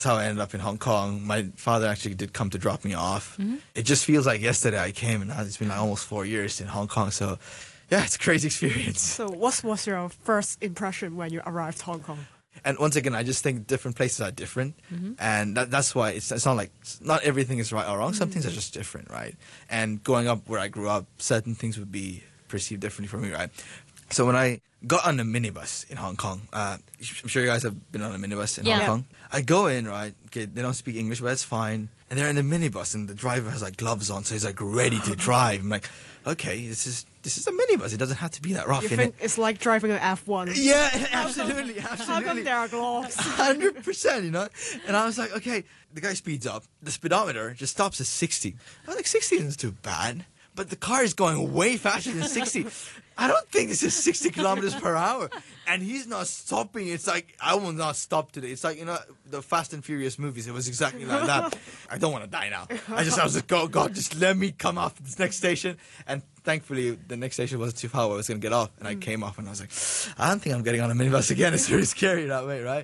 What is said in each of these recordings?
That's how I ended up in Hong Kong. My father actually did come to drop me off. It just feels like yesterday I came, and now it's been like almost 4 years in Hong Kong. So, yeah, it's a crazy experience. So what was your first impression when you arrived Hong Kong? And once again, I just think different places are different. And that's why it's not like, not everything is right or wrong. Some things are just different, right? And growing up where I grew up, certain things would be perceived differently from me, right? So when I got on a minibus in Hong Kong, I'm sure you guys have been on a minibus in Hong Kong. I go in, right? Okay, they don't speak English, but it's fine. And they're in the minibus, and the driver has like gloves on, so he's like ready to drive. I'm like, okay, this is a minibus. It doesn't have to be that rough. You think it's like driving an F1? Yeah, absolutely. How come there are gloves? 100%, you know? And I was like, okay, the guy speeds up. The speedometer just stops at 60. I was like, 60 isn't too bad. But the car is going way faster than 60. I don't think this is 60 kilometers per hour. And he's not stopping. It's like, I will not stop today. It's like, you know, the Fast and Furious movies. It was exactly like that. I don't want to die now. I was like, oh, God, just let me come off this next station. And thankfully, the next station wasn't too far. I was going to get off. And I came off and I was like, I don't think I'm getting on a minibus again. It's really scary that way, right?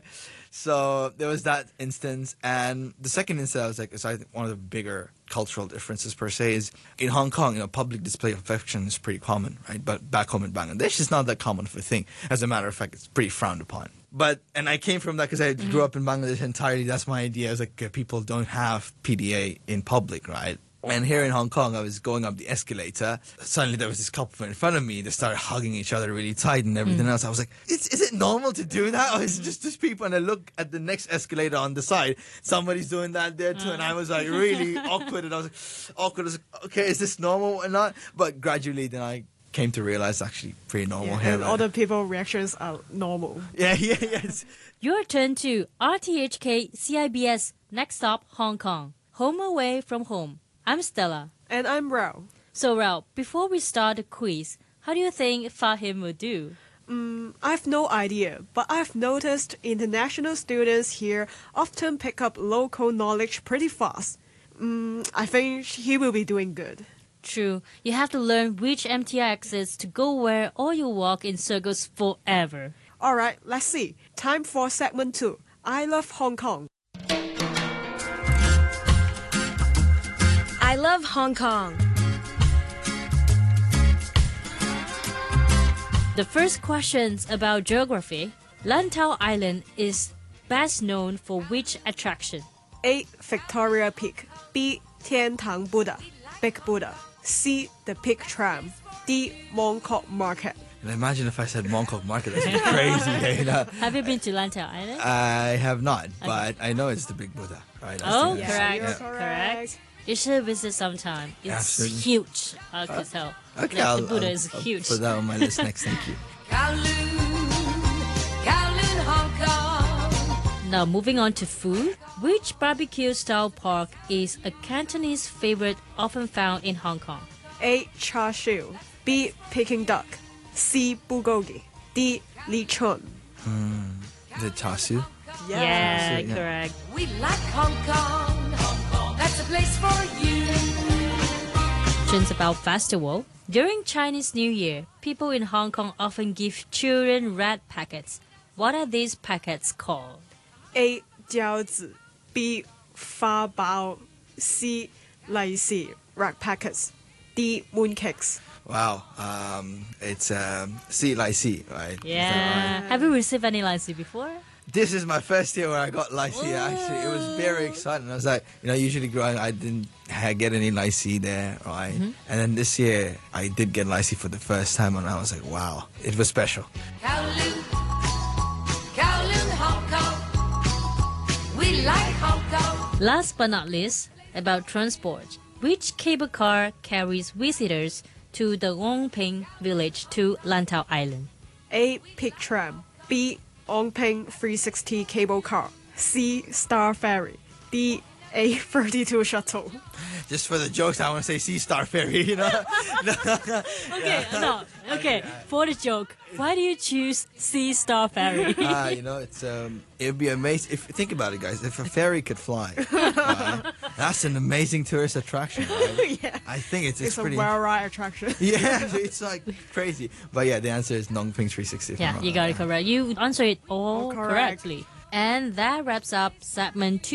So there was that instance. And the second instance, I was like, so I think one of the bigger cultural differences per se is in Hong Kong, you know, public display of affection is pretty common, right? But back home in Bangladesh, it's not that common of a thing. As a matter of fact, it's pretty frowned upon. And I came from that because I grew up in Bangladesh entirely. That's my idea. I was like, people don't have PDA in public, right? And here in Hong Kong, I was going up the escalator. Suddenly there was this couple in front of me. They started hugging each other really tight and everything else. I was like, is it normal to do that? Or is it just people? And I look at the next escalator on the side. Somebody's doing that there too. And I was like really awkward. And I was like, awkward. I was like, okay, is this normal or not? But gradually then I came to realize it's actually pretty normal here. And other people's reactions are normal. Yes. Your turn to RTHK CIBS Next Stop Hong Kong. Home away from home. I'm Stella. And I'm Rao. So Rao, before we start the quiz, how do you think Fahim will do? I've no idea, but I've noticed international students here often pick up local knowledge pretty fast. I think he will be doing good. True. You have to learn which MTR exits to go where, or you'll walk in circles forever. Alright, let's see. Time for segment 2. I love Hong Kong. I love Hong Kong. The first question's about geography. Lantau Island is best known for which attraction? A. Victoria Peak. B. Tian Tang Buddha. Big Buddha. C. The Peak Tram. D. Mongkok Market. And imagine if I said Mongkok Market. That's crazy. You know? Have you been to Lantau Island? I have not, but I know it's the Big Buddha. Right? Correct. You're correct. You should visit sometime. It's Absolutely. huge. I could tell. Okay, The Buddha is huge. I'll put that on my list next. Thank you. Kowloon, Hong Kong. Now moving on to food. Which barbecue-style pork is a Cantonese favorite often found in Hong Kong? A. Char siu. B. Peking duck. C. Bulgogi. D. Lechon. The char siu. Yeah, Yeah. correct. We like Hong Kong. That's a place for you. Questions about festival. During Chinese New Year, people in Hong Kong often give children red packets. What are these packets called? A. 饺子. B. 发包. C. 利是 red packets. D. mooncakes. Wow. It's C Lai C, right? Is that right? Have you received any lassi before? This is my first year where I got Lai C, actually. It was very exciting. I was like, you know, usually growing I didn't get any Lai C there, right? And then this year, I did get Lai C for the first time, and I was like, wow. It was special. Kowloon, Kowloon, Hong Kong. We like Hong Kong. Last but not least, about transport. Which cable car carries visitors to the Longping village to Lantau Island? A. Peak Tram. B. Ongping 360 cable car. C. Star Ferry. D. A32 shuttle. Just for the jokes, I want to say Sea Star Ferry, you know? Okay, for the joke, why do you choose Sea Star Ferry? You know, it's it'd be amazing. If think about it, guys, if a ferry could fly, right, that's an amazing tourist attraction. Right? Yeah. I think it's a pretty. well-ride attraction. Yeah, it's like crazy. But yeah, the answer is Nongping 360. Yeah, you got it correct. You answered it all All correct. correctly. And that wraps up segment 2